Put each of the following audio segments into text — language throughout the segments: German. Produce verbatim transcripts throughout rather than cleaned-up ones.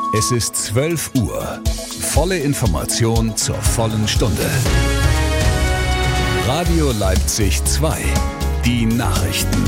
Es ist zwölf Uhr. Volle Information zur vollen Stunde. Radio Leipzig zwei. Die Nachrichten.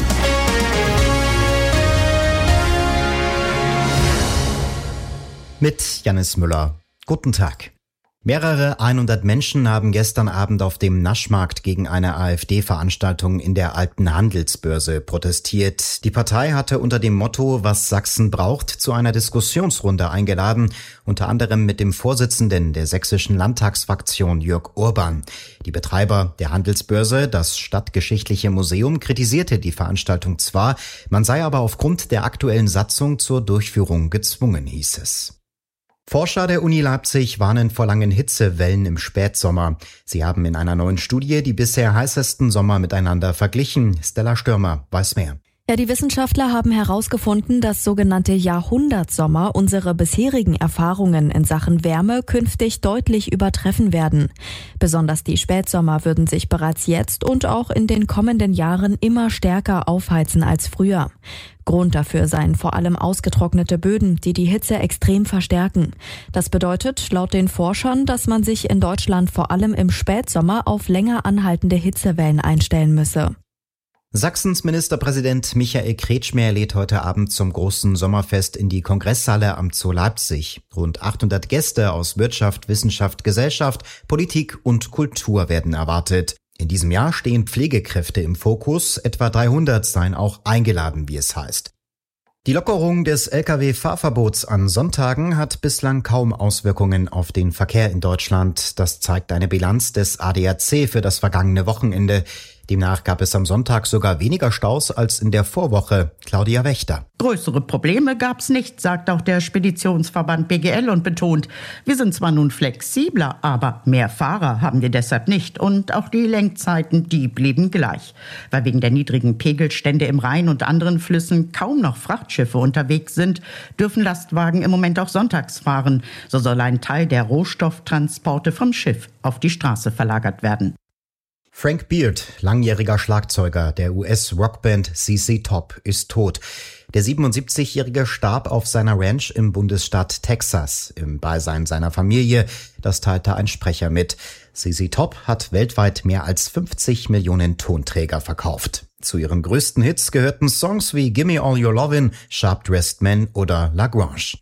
Mit Jannis Müller. Guten Tag. Mehrere hundert Menschen haben gestern Abend auf dem Naschmarkt gegen eine AfD-Veranstaltung in der Alten Handelsbörse protestiert. Die Partei hatte unter dem Motto "Was Sachsen braucht" zu einer Diskussionsrunde eingeladen, unter anderem mit dem Vorsitzenden der sächsischen Landtagsfraktion Jörg Urban. Die Betreiber der Handelsbörse, das Stadtgeschichtliche Museum, kritisierte die Veranstaltung zwar, man sei aber aufgrund der aktuellen Satzung zur Durchführung gezwungen, hieß es. Forscher der Uni Leipzig warnen vor langen Hitzewellen im Spätsommer. Sie haben in einer neuen Studie die bisher heißesten Sommer miteinander verglichen. Stella Stürmer weiß mehr. Ja, die Wissenschaftler haben herausgefunden, dass sogenannte Jahrhundertsommer unsere bisherigen Erfahrungen in Sachen Wärme künftig deutlich übertreffen werden. Besonders die Spätsommer würden sich bereits jetzt und auch in den kommenden Jahren immer stärker aufheizen als früher. Grund dafür seien vor allem ausgetrocknete Böden, die die Hitze extrem verstärken. Das bedeutet laut den Forschern, dass man sich in Deutschland vor allem im Spätsommer auf länger anhaltende Hitzewellen einstellen müsse. Sachsens Ministerpräsident Michael Kretschmer lädt heute Abend zum großen Sommerfest in die Kongresshalle am Zoo Leipzig. Rund achthundert Gäste aus Wirtschaft, Wissenschaft, Gesellschaft, Politik und Kultur werden erwartet. In diesem Jahr stehen Pflegekräfte im Fokus, etwa dreihundert seien auch eingeladen, wie es heißt. Die Lockerung des L K W-Fahrverbots an Sonntagen hat bislang kaum Auswirkungen auf den Verkehr in Deutschland. Das zeigt eine Bilanz des A D A C für das vergangene Wochenende. Demnach gab es am Sonntag sogar weniger Staus als in der Vorwoche. Claudia Wächter. Größere Probleme gab's nicht, sagt auch der Speditionsverband B G L und betont, wir sind zwar nun flexibler, aber mehr Fahrer haben wir deshalb nicht. Und auch die Lenkzeiten, die blieben gleich. Weil wegen der niedrigen Pegelstände im Rhein und anderen Flüssen kaum noch Frachtschiffe unterwegs sind, dürfen Lastwagen im Moment auch sonntags fahren. So soll ein Teil der Rohstofftransporte vom Schiff auf die Straße verlagert werden. Frank Beard, langjähriger Schlagzeuger der U S-Rockband C C Top, ist tot. Der siebenundsiebzigjährige starb auf seiner Ranch im Bundesstaat Texas im Beisein seiner Familie. Das teilte ein Sprecher mit. C C Top hat weltweit mehr als fünfzig Millionen Tonträger verkauft. Zu ihren größten Hits gehörten Songs wie Gimme All Your Lovin', Sharp Dressed Man oder La Grange.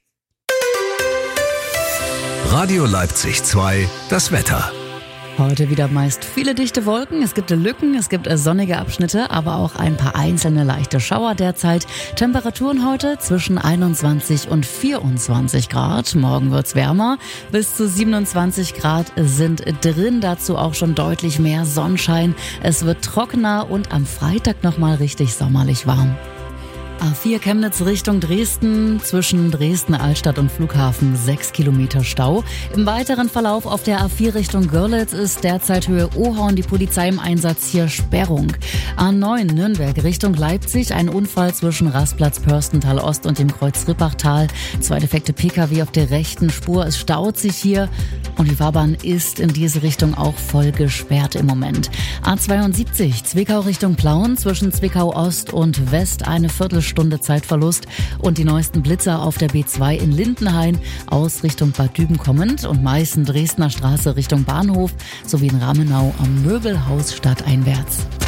Radio Leipzig zwei, das Wetter. Heute wieder meist viele dichte Wolken, es gibt Lücken, es gibt sonnige Abschnitte, aber auch ein paar einzelne leichte Schauer derzeit. Temperaturen heute zwischen einundzwanzig und vierundzwanzig Grad. Morgen wird's wärmer, bis zu siebenundzwanzig Grad sind drin, dazu auch schon deutlich mehr Sonnenschein. Es wird trockener und am Freitag nochmal richtig sommerlich warm. A vier Chemnitz Richtung Dresden, zwischen Dresden Altstadt und Flughafen sechs Kilometer Stau. Im weiteren Verlauf auf der A vier Richtung Görlitz ist derzeit Höhe Ohorn die Polizei im Einsatz, hier Sperrung. A neun Nürnberg Richtung Leipzig, ein Unfall zwischen Rastplatz Pörstental Ost und dem Kreuz Rippachtal. Zwei defekte P K W auf der rechten Spur, es staut sich hier und die Fahrbahn ist in diese Richtung auch voll gesperrt im Moment. A zweiundsiebzig Zwickau Richtung Plauen, zwischen Zwickau Ost und West eine Viertelstunde Stunde Zeitverlust und die neuesten Blitzer auf der B zwei in Lindenhain aus Richtung Bad Düben kommend und Meißen Dresdner Straße Richtung Bahnhof sowie in Ramenau am Möbelhaus stadteinwärts.